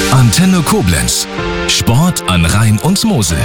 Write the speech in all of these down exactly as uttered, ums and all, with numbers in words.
Antenne Koblenz. Sport an Rhein und Mosel.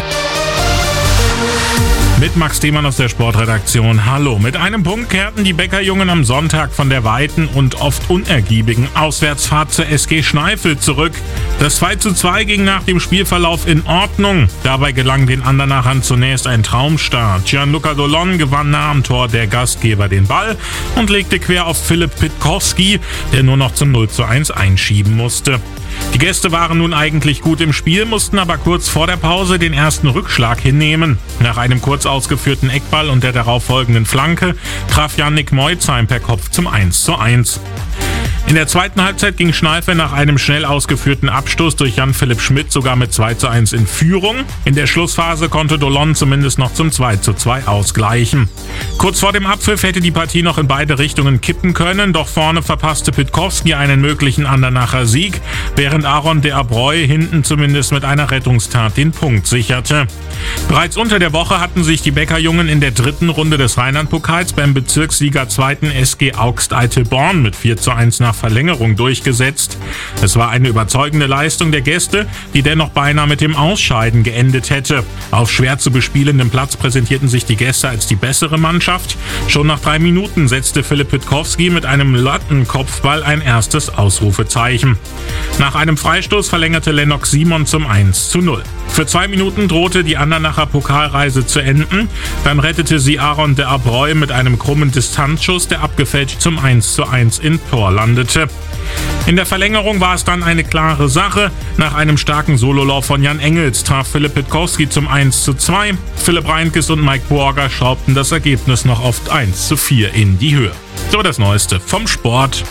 Mit Max Thiemann aus der Sportredaktion. Hallo. Mit einem Punkt kehrten die Bäckerjungen am Sonntag von der weiten und oft unergiebigen Auswärtsfahrt zur S G Schneifel zurück. Das zwei zu zwei ging nach dem Spielverlauf in Ordnung. Dabei gelang den Andernachern zunächst ein Traumstart. Gianluca Dolon gewann nah am Tor der Gastgeber den Ball und legte quer auf Philipp Pitkowski, der nur noch zum null zu eins einschieben musste. Die Gäste waren nun eigentlich gut im Spiel, mussten aber kurz vor der Pause den ersten Rückschlag hinnehmen. Nach einem kurz ausgeführten Eckball und der darauffolgenden Flanke traf Yannick Moizheim per Kopf zum eins zu eins. In der zweiten Halbzeit ging Schneifel nach einem schnell ausgeführten Abstoß durch Jan-Philipp Schmidt sogar mit zwei zu eins in Führung. In der Schlussphase konnte Dolon zumindest noch zum zwei zu zwei ausgleichen. Kurz vor dem Abpfiff hätte die Partie noch in beide Richtungen kippen können, doch vorne verpasste Pitkowski einen möglichen Andernacher Sieg, während Aaron de Abreu hinten zumindest mit einer Rettungstat den Punkt sicherte. Bereits unter der Woche hatten sich die Bäckerjungen in der dritten Runde des Rheinland-Pokals beim Bezirksliga zweiten S G Augst-Altilborn mit vier zu eins nach Verlängerung durchgesetzt. Es war eine überzeugende Leistung der Gäste, die dennoch beinahe mit dem Ausscheiden geendet hätte. Auf schwer zu bespielendem Platz präsentierten sich die Gäste als die bessere Mannschaft. Schon nach drei Minuten setzte Philipp Pitkowski mit einem Lattenkopfball ein erstes Ausrufezeichen. Nach einem Freistoß verlängerte Lennox Simon zum eins zu null. Für zwei Minuten drohte die Andernacher Pokalreise zu enden. Dann rettete sie Aaron de Abreu mit einem krummen Distanzschuss, der abgefälscht zum eins zu eins in Tor landete. In der Verlängerung war es dann eine klare Sache. Nach einem starken Sololauf von Jan Engels traf Philipp Pitkowski zum eins zu zwei. Philipp Reinkes und Mike Borger schraubten das Ergebnis noch auf eins zu vier in die Höhe. So das Neueste vom Sport.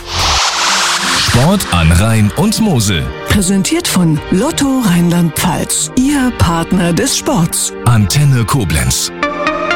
Sport an Rhein und Mosel. Präsentiert von Lotto Rheinland-Pfalz. Ihr Partner des Sports. Antenne Koblenz.